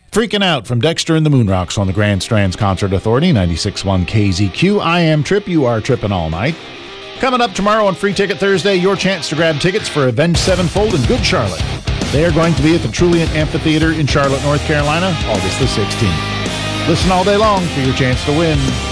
Freaking Out from Dexter and the Moonrocks on the Grand Strands Concert Authority, 96.1 KZQ. I am Trip. You are tripping all night. Coming up tomorrow on Free Ticket Thursday, your chance to grab tickets for Avenged Sevenfold in Good Charlotte. They are going to be at the Trulient Amphitheater in Charlotte, North Carolina, August the 16th. Listen all day long for your chance to win.